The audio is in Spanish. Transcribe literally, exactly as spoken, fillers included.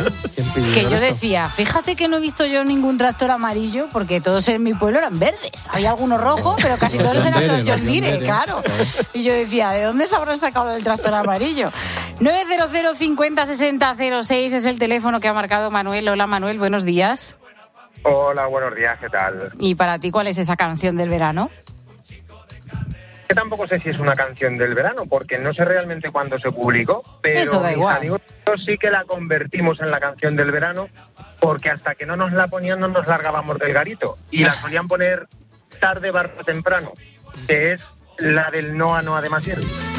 Que yo decía, fíjate que no he visto yo ningún tractor amarillo porque todos en mi pueblo eran verdes. Había algunos rojos, pero casi todos eran los John Deere, claro. Y yo decía, ¿de dónde se habrán sacado el tractor amarillo? nueve cero cero cincuenta sesenta cero seis es el teléfono que ha marcado Manuel. Hola Manuel, buenos días. Hola, buenos días, ¿qué tal? ¿Y para ti cuál es esa canción del verano? Que tampoco sé si es una canción del verano, porque no sé realmente cuándo se publicó, pero Eso da igual. Mis amigos sí que la convertimos en la canción del verano, porque hasta que no nos la ponían no nos largábamos del garito, y la solían poner tarde barra temprano, que es la del Noa Noa de Maciel.